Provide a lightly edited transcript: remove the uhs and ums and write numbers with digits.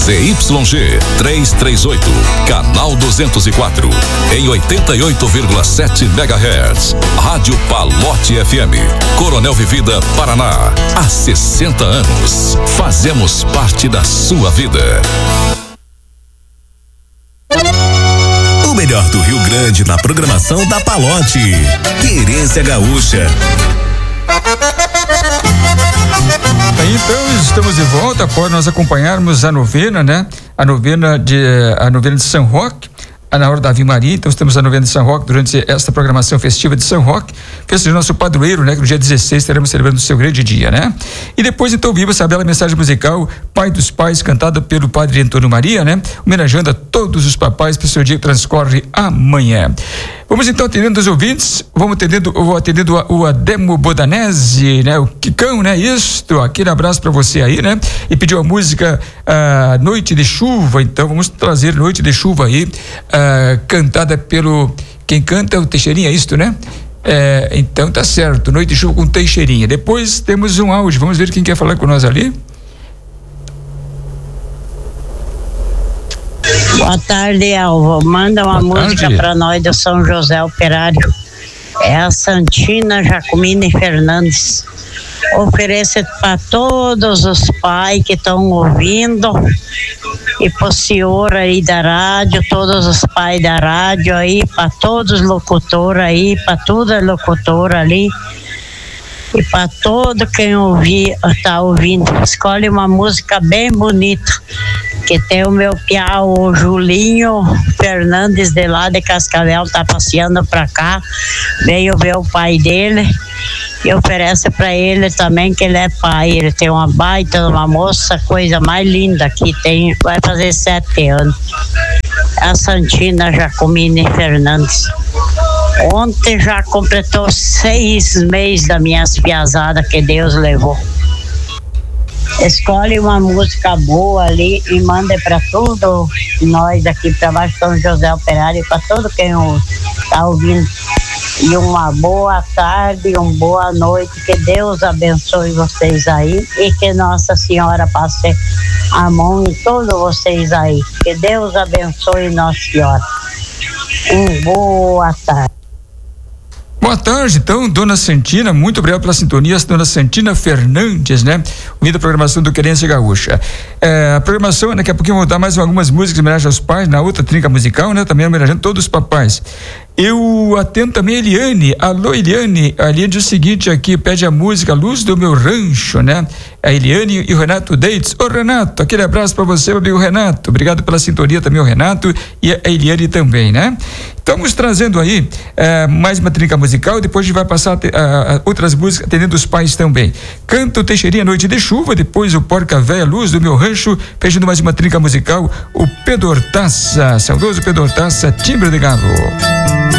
ZYG 338, canal 204, em 88,7 MHz. Rádio Palote FM, Coronel Vivida, Paraná. Há 60 anos, fazemos parte da sua vida. O melhor do Rio Grande na programação da Palote. Querência Gaúcha. Então estamos de volta após nós acompanharmos a novena, né? A novena de São Roque, na hora da Ave Maria. Então estamos na novena de São Roque durante esta programação festiva de São Roque, festa de nosso padroeiro, né? Que no dia 16 estaremos celebrando o seu grande dia, né? E depois então vimos essa bela mensagem musical, Pai dos Pais, cantada pelo Padre Antônio Maria, né? Homenageando a todos os papais para o seu dia que transcorre amanhã. Vamos então atendendo os ouvintes, vou atendendo o Ademo Bodanese, né? O Kikão, né? Isto, aquele abraço para você aí, né? E pediu a música Noite de Chuva, então vamos trazer Noite de Chuva aí, cantada pelo, quem canta é o Teixeirinha, é isto, né? Então tá certo, Noite de Chuva com Teixeirinha. Depois temos um áudio, vamos ver quem quer falar com nós ali. Boa tarde, Elva. Manda uma música para nós do São José Operário. É a Santina Jacomine Fernandes. Oferece para todos os pais que estão ouvindo e para o senhor aí da rádio, todos os pais da rádio aí, para todos os locutores aí, para toda locutora ali e para todo quem está ouvindo. Escolhe uma música bem bonita, que tem o meu piá, o Julinho Fernandes de lá de Cascavel, tá passeando pra cá, veio ver o pai dele e oferece pra ele também, que ele é pai. Ele tem uma baita, uma moça, coisa mais linda que tem, vai fazer 7 anos. A Santina Jacomine Fernandes. Ontem já completou 6 meses da minha piazada que Deus levou. Escolhe uma música boa ali e manda para tudo nós daqui para baixo, São José Operário, para todo quem está ouvindo. E uma boa tarde, uma boa noite, que Deus abençoe vocês aí e que Nossa Senhora passe a mão em todos vocês aí. Que Deus abençoe Nossa Senhora. Boa tarde. Boa tarde, então, Dona Santina, muito obrigado pela sintonia, Dona Santina Fernandes, né? Ouvindo a programação do Querência Gaúcha. A programação, daqui a pouquinho vou dar mais algumas músicas em homenagem aos pais, na outra trinca musical, né? Também homenageando todos os papais. Eu atendo também a Eliane. Alô, Eliane. A Eliane diz o seguinte aqui, pede a música Luz do Meu Rancho, né? A Eliane e o Renato Deitz. Ô, Renato, aquele abraço pra você, meu amigo Renato. Obrigado pela sintonia também, o Renato e a Eliane também, né? Estamos trazendo aí mais uma trinca musical e depois a gente vai passar outras músicas atendendo os pais também. Canto Teixeirinha, Noite de Chuva, depois o Porca Véia, Luz do Meu Rancho, pedindo mais uma trinca musical, o Pedro Hortaça, saudoso Pedro Hortaça, Timbre de Galo.